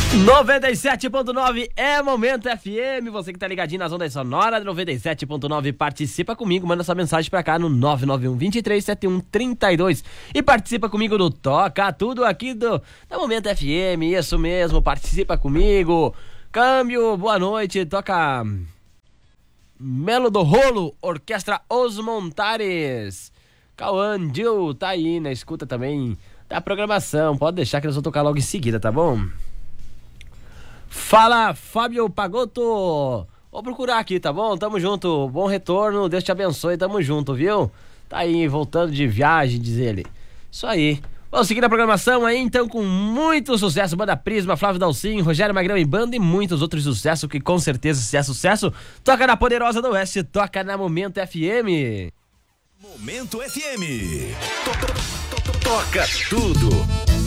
97.9 é Momento FM, você que tá ligadinho nas ondas sonoras 97.9, participa comigo, manda sua mensagem pra cá no 991-237132 e participa comigo do Toca Tudo aqui da Momento FM, isso mesmo, participa comigo. Câmbio, boa noite, toca Melo do Rolo, Orquestra Os Montares. Cauã Gil tá aí na escuta também da programação, pode deixar que nós vamos tocar logo em seguida, tá bom? Fala, Fábio Pagotto. Vou procurar aqui, tá bom? Tamo junto, bom retorno, Deus te abençoe, tamo junto, viu? Tá aí, voltando de viagem, diz ele. Isso aí. Vamos seguir a programação aí, então, com muito sucesso. Banda Prisma, Flávio Dalcin, Rogério Magrão e Banda e muitos outros sucessos que com certeza, se é sucesso, toca na Poderosa do Oeste, toca na Momento FM. Momento FM. Toca tudo.